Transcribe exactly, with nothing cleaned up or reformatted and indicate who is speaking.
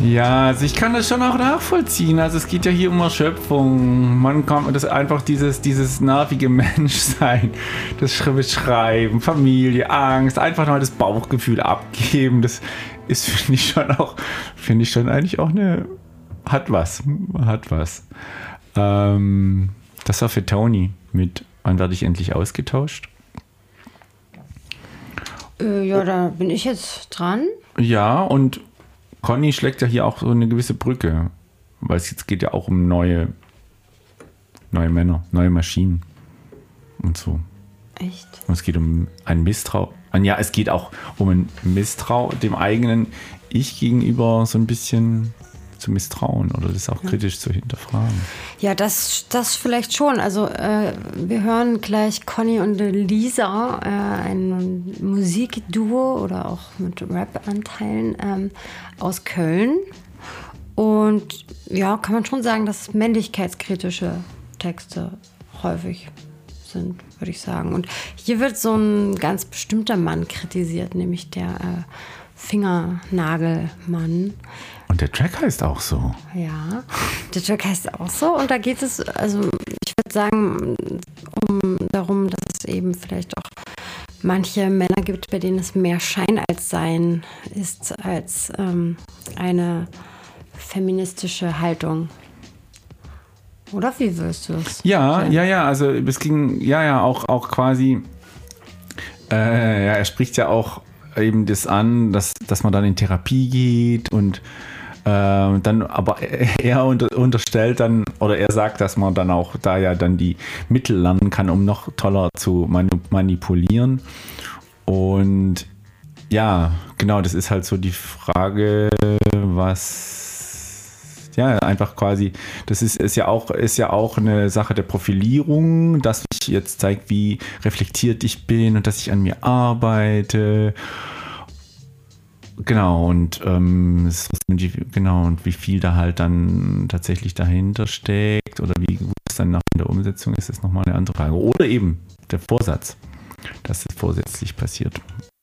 Speaker 1: Ja, also ich kann das schon auch nachvollziehen. Also es geht ja hier um Erschöpfung. Man kommt das einfach dieses, dieses nervige Menschsein, das Schreiben, Familie, Angst, einfach mal das Bauchgefühl abgeben. Das ist, finde ich schon auch, finde ich schon eigentlich auch eine, hat was, hat was. Ähm, das war für Toni mit Wann werde ich endlich ausgetauscht?
Speaker 2: Äh, ja, da bin ich jetzt dran.
Speaker 1: Ja, und Conny schlägt ja hier auch so eine gewisse Brücke, weil es jetzt geht ja auch um neue, neue Männer, neue Maschinen und so.
Speaker 2: Echt?
Speaker 1: Und es geht um ein Misstrauen. Ja, es geht auch um ein Misstrauen dem eigenen Ich gegenüber so ein bisschen zu misstrauen oder das auch kritisch zu hinterfragen.
Speaker 2: Ja, das, das vielleicht schon. Also äh, wir hören gleich Conny und Lisa, äh, ein Musikduo oder auch mit Rap-Anteilen ähm, aus Köln. Und ja, kann man schon sagen, dass männlichkeitskritische Texte häufig sind, würde ich sagen. Und hier wird so ein ganz bestimmter Mann kritisiert, nämlich der äh, Fingernagelmann.
Speaker 1: Und der Track heißt auch so.
Speaker 2: Ja, der Track heißt auch so. Und da geht es, also ich würde sagen, um darum, dass es eben vielleicht auch manche Männer gibt, bei denen es mehr Schein als Sein ist, als ähm, eine feministische Haltung. Oder wie wirst du es?
Speaker 1: Ja,
Speaker 2: sagen?
Speaker 1: ja, ja, also es ging, ja, ja, auch, auch quasi, äh, ja, er spricht ja auch eben das an, dass, dass man dann in Therapie geht und äh, dann, aber er unter, unterstellt dann, oder er sagt, dass man dann auch da ja dann die Mittel lernen kann, um noch toller zu manu- manipulieren. Und ja, genau, das ist halt so die Frage, was ja, einfach quasi, das ist, ist, ja auch, ist ja auch eine Sache der Profilierung, dass ich jetzt zeige, wie reflektiert ich bin und dass ich an mir arbeite. Genau, und ähm, genau, und wie viel da halt dann tatsächlich dahinter steckt oder wie gut es dann nach der Umsetzung ist, ist nochmal eine andere Frage. Oder eben der Vorsatz, dass es vorsätzlich passiert.